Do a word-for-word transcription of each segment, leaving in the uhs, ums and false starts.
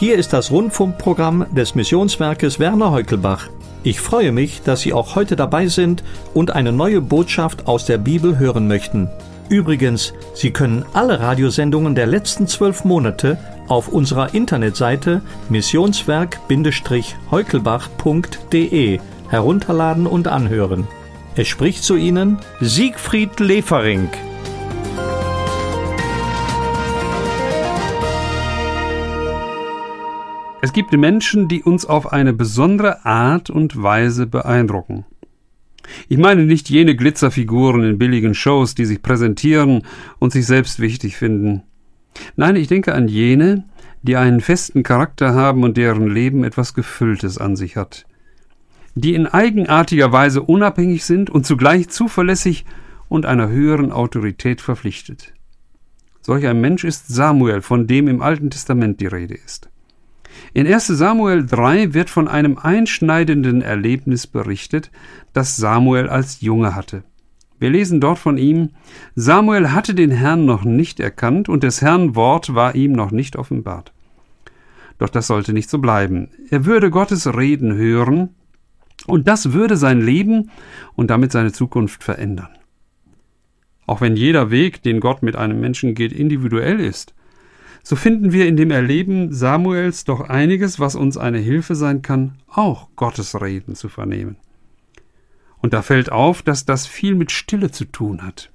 Hier ist das Rundfunkprogramm des Missionswerkes Werner Heukelbach. Ich freue mich, dass Sie auch heute dabei sind und eine neue Botschaft aus der Bibel hören möchten. Übrigens, Sie können alle Radiosendungen der letzten zwölf Monate auf unserer Internetseite missionswerk Heukelbach punkt de herunterladen und anhören. Es spricht zu Ihnen Siegfried Lefering. Es gibt Menschen, die uns auf eine besondere Art und Weise beeindrucken. Ich meine nicht jene Glitzerfiguren in billigen Shows, die sich präsentieren und sich selbst wichtig finden. Nein, ich denke an jene, die einen festen Charakter haben und deren Leben etwas Gefülltes an sich hat. Die in eigenartiger Weise unabhängig sind und zugleich zuverlässig und einer höheren Autorität verpflichtet. Solch ein Mensch ist Samuel, von dem im Alten Testament die Rede ist. In erster Samuel drei wird von einem einschneidenden Erlebnis berichtet, das Samuel als Junge hatte. Wir lesen dort von ihm: Samuel hatte den Herrn noch nicht erkannt und des Herrn Wort war ihm noch nicht offenbart. Doch das sollte nicht so bleiben. Er würde Gottes Reden hören und das würde sein Leben und damit seine Zukunft verändern. Auch wenn jeder Weg, den Gott mit einem Menschen geht, individuell ist, so finden wir in dem Erleben Samuels doch einiges, was uns eine Hilfe sein kann, auch Gottes Reden zu vernehmen. Und da fällt auf, dass das viel mit Stille zu tun hat.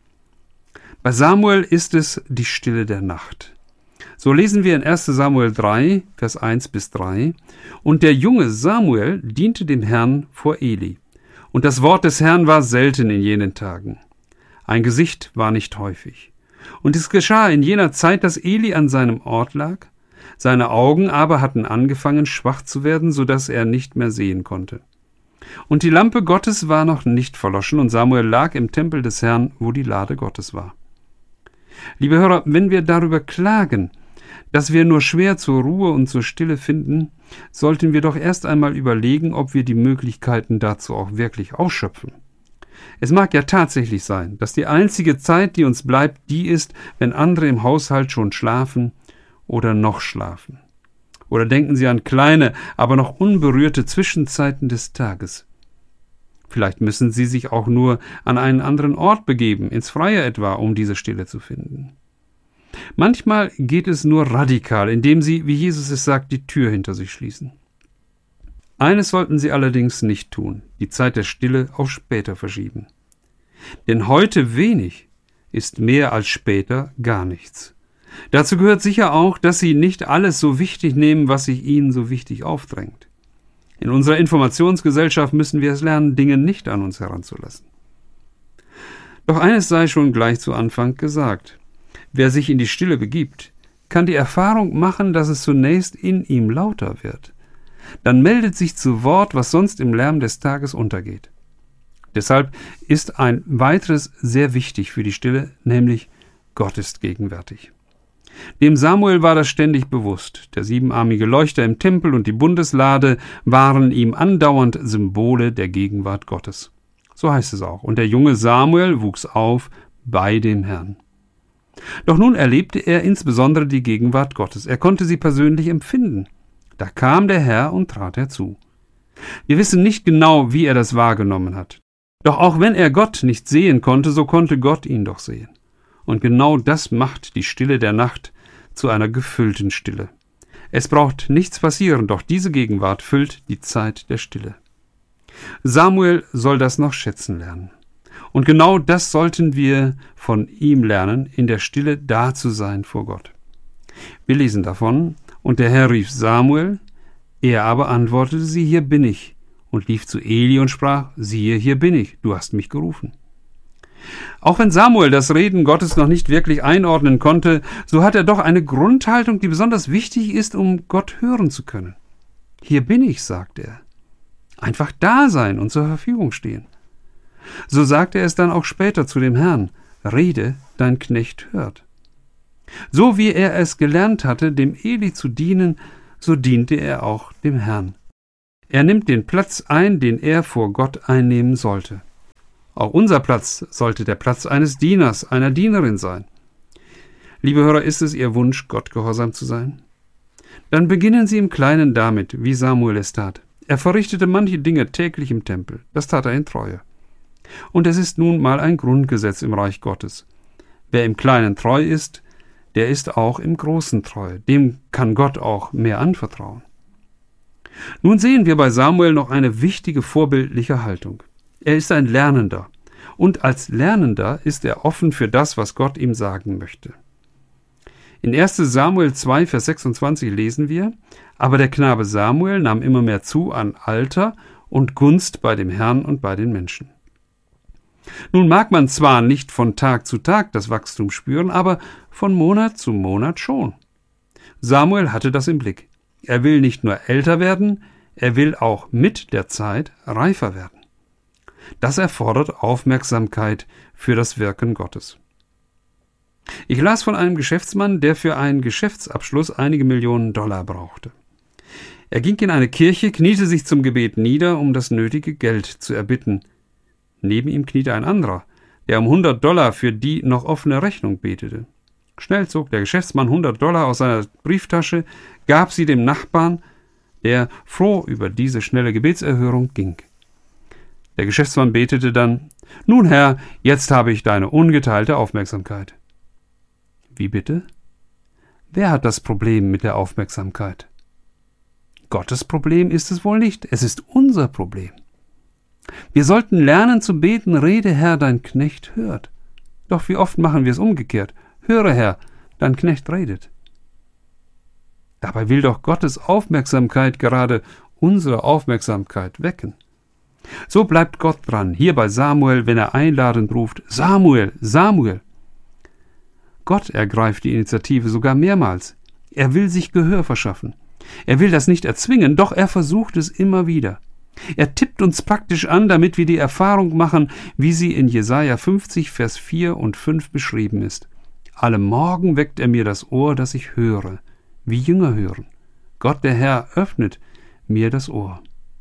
Bei Samuel ist es die Stille der Nacht. So lesen wir in erster Samuel drei, Vers eins bis drei, und der junge Samuel diente dem Herrn vor Eli. Und das Wort des Herrn war selten in jenen Tagen. Ein Gesicht war nicht häufig. Und es geschah in jener Zeit, dass Eli an seinem Ort lag, seine Augen aber hatten angefangen schwach zu werden, so dass er nicht mehr sehen konnte. Und die Lampe Gottes war noch nicht verloschen, und Samuel lag im Tempel des Herrn, wo die Lade Gottes war. Liebe Hörer, wenn wir darüber klagen, dass wir nur schwer zur Ruhe und zur Stille finden, sollten wir doch erst einmal überlegen, ob wir die Möglichkeiten dazu auch wirklich ausschöpfen. Es mag ja tatsächlich sein, dass die einzige Zeit, die uns bleibt, die ist, wenn andere im Haushalt schon schlafen oder noch schlafen. Oder denken Sie an kleine, aber noch unberührte Zwischenzeiten des Tages. Vielleicht müssen Sie sich auch nur an einen anderen Ort begeben, ins Freie etwa, um diese Stille zu finden. Manchmal geht es nur radikal, indem Sie, wie Jesus es sagt, die Tür hinter sich schließen. Eines sollten Sie allerdings nicht tun, die Zeit der Stille auf später verschieben. Denn heute wenig ist mehr als später gar nichts. Dazu gehört sicher auch, dass Sie nicht alles so wichtig nehmen, was sich Ihnen so wichtig aufdrängt. In unserer Informationsgesellschaft müssen wir es lernen, Dinge nicht an uns heranzulassen. Doch eines sei schon gleich zu Anfang gesagt: Wer sich in die Stille begibt, kann die Erfahrung machen, dass es zunächst in ihm lauter wird. Dann meldet sich zu Wort, was sonst im Lärm des Tages untergeht. Deshalb ist ein weiteres sehr wichtig für die Stille, nämlich Gott ist gegenwärtig. Dem Samuel war das ständig bewusst. Der siebenarmige Leuchter im Tempel und die Bundeslade waren ihm andauernd Symbole der Gegenwart Gottes. So heißt es auch. Und der junge Samuel wuchs auf bei dem Herrn. Doch nun erlebte er insbesondere die Gegenwart Gottes. Er konnte sie persönlich empfinden. Da kam der Herr und trat herzu. Wir wissen nicht genau, wie er das wahrgenommen hat. Doch auch wenn er Gott nicht sehen konnte, so konnte Gott ihn doch sehen. Und genau das macht die Stille der Nacht zu einer gefüllten Stille. Es braucht nichts passieren, doch diese Gegenwart füllt die Zeit der Stille. Samuel soll das noch schätzen lernen. Und genau das sollten wir von ihm lernen, in der Stille da zu sein vor Gott. Wir lesen davon: Und der Herr rief Samuel, er aber antwortete: Sieh, hier bin ich, und lief zu Eli und sprach: Siehe, hier bin ich, du hast mich gerufen. Auch wenn Samuel das Reden Gottes noch nicht wirklich einordnen konnte, so hat er doch eine Grundhaltung, die besonders wichtig ist, um Gott hören zu können. Hier bin ich, sagt er. Einfach da sein und zur Verfügung stehen. So sagt er es dann auch später zu dem Herrn: Rede, dein Knecht hört. So wie er es gelernt hatte, dem Eli zu dienen, so diente er auch dem Herrn. Er nimmt den Platz ein, den er vor Gott einnehmen sollte. Auch unser Platz sollte der Platz eines Dieners, einer Dienerin sein. Liebe Hörer, ist es Ihr Wunsch, Gott gehorsam zu sein? Dann beginnen Sie im Kleinen damit, wie Samuel es tat. Er verrichtete manche Dinge täglich im Tempel. Das tat er in Treue. Und es ist nun mal ein Grundgesetz im Reich Gottes. Wer im Kleinen treu ist, der ist auch im Großen treu. Dem kann Gott auch mehr anvertrauen. Nun sehen wir bei Samuel noch eine wichtige vorbildliche Haltung. Er ist ein Lernender. Und als Lernender ist er offen für das, was Gott ihm sagen möchte. In erster Samuel zwei, Vers sechsundzwanzig lesen wir: Aber der Knabe Samuel nahm immer mehr zu an Alter und Gunst bei dem Herrn und bei den Menschen. Nun mag man zwar nicht von Tag zu Tag das Wachstum spüren, aber von Monat zu Monat schon. Samuel hatte das im Blick. Er will nicht nur älter werden, er will auch mit der Zeit reifer werden. Das erfordert Aufmerksamkeit für das Wirken Gottes. Ich las von einem Geschäftsmann, der für einen Geschäftsabschluss einige Millionen Dollar brauchte. Er ging in eine Kirche, kniete sich zum Gebet nieder, um das nötige Geld zu erbitten. Neben ihm kniete ein anderer, der um hundert Dollar für die noch offene Rechnung betete. Schnell zog der Geschäftsmann hundert Dollar aus seiner Brieftasche, gab sie dem Nachbarn, der froh über diese schnelle Gebetserhörung ging. Der Geschäftsmann betete dann: Nun, Herr, jetzt habe ich deine ungeteilte Aufmerksamkeit. Wie bitte? Wer hat das Problem mit der Aufmerksamkeit? Gottes Problem ist es wohl nicht, es ist unser Problem. Wir sollten lernen zu beten: Rede, Herr, dein Knecht hört. Doch wie oft machen wir es umgekehrt? Höre, Herr, dein Knecht redet. Dabei will doch Gottes Aufmerksamkeit gerade unsere Aufmerksamkeit wecken. So bleibt Gott dran, hier bei Samuel, wenn er einladend ruft: Samuel, Samuel. Gott ergreift die Initiative sogar mehrmals. Er will sich Gehör verschaffen. Er will das nicht erzwingen, doch er versucht es immer wieder. Er tippt uns praktisch an, damit wir die Erfahrung machen, wie sie in Jesaja fünfzig, Vers vier und fünf beschrieben ist. Alle Morgen weckt er mir das Ohr, dass ich höre, wie Jünger hören. Gott, der Herr, öffnet mir das Ohr.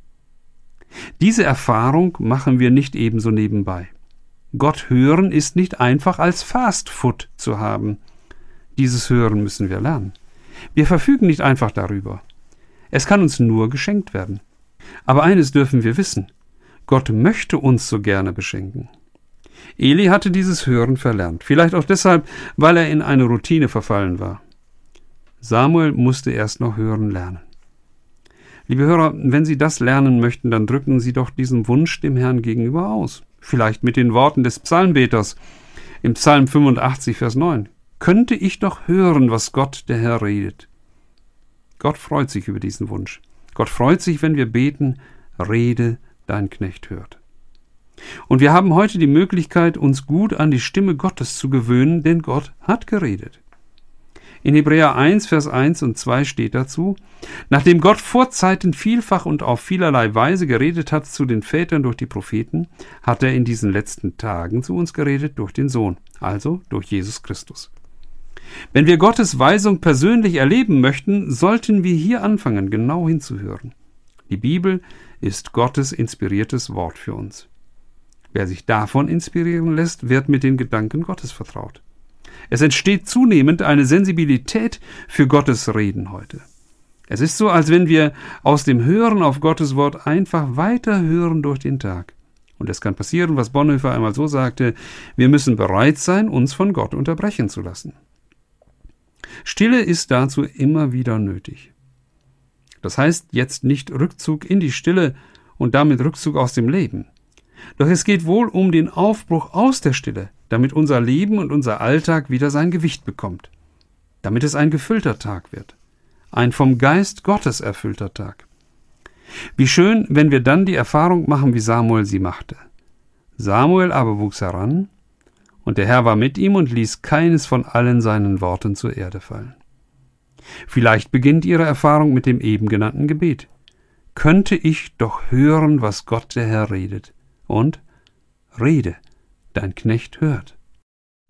Diese Erfahrung machen wir nicht ebenso nebenbei. Gott hören ist nicht einfach als Fast Food zu haben. Dieses Hören müssen wir lernen. Wir verfügen nicht einfach darüber. Es kann uns nur geschenkt werden. Aber eines dürfen wir wissen: Gott möchte uns so gerne beschenken. Eli hatte dieses Hören verlernt, vielleicht auch deshalb, weil er in eine Routine verfallen war. Samuel musste erst noch hören lernen. Liebe Hörer, wenn Sie das lernen möchten, dann drücken Sie doch diesen Wunsch dem Herrn gegenüber aus. Vielleicht mit den Worten des Psalmbeters im Psalm fünfundachtzig, Vers neun. Könnte ich doch hören, was Gott, der Herr, redet. Gott freut sich über diesen Wunsch. Gott freut sich, wenn wir beten: Rede, dein Knecht hört. Und wir haben heute die Möglichkeit, uns gut an die Stimme Gottes zu gewöhnen, denn Gott hat geredet. In Hebräer eins, Vers eins und zwei steht dazu: Nachdem Gott vor Zeiten vielfach und auf vielerlei Weise geredet hat zu den Vätern durch die Propheten, hat er in diesen letzten Tagen zu uns geredet durch den Sohn, also durch Jesus Christus. Wenn wir Gottes Weisung persönlich erleben möchten, sollten wir hier anfangen, genau hinzuhören. Die Bibel ist Gottes inspiriertes Wort für uns. Wer sich davon inspirieren lässt, wird mit den Gedanken Gottes vertraut. Es entsteht zunehmend eine Sensibilität für Gottes Reden heute. Es ist so, als wenn wir aus dem Hören auf Gottes Wort einfach weiter hören durch den Tag. Und es kann passieren, was Bonhoeffer einmal so sagte: Wir müssen bereit sein, uns von Gott unterbrechen zu lassen. Stille ist dazu immer wieder nötig. Das heißt jetzt nicht Rückzug in die Stille und damit Rückzug aus dem Leben. Doch es geht wohl um den Aufbruch aus der Stille, damit unser Leben und unser Alltag wieder sein Gewicht bekommt, damit es ein gefüllter Tag wird, ein vom Geist Gottes erfüllter Tag. Wie schön, wenn wir dann die Erfahrung machen, wie Samuel sie machte. Samuel aber wuchs heran, und der Herr war mit ihm und ließ keines von allen seinen Worten zur Erde fallen. Vielleicht beginnt Ihre Erfahrung mit dem eben genannten Gebet. Könnte ich doch hören, was Gott der Herr redet. Und rede, dein Knecht hört.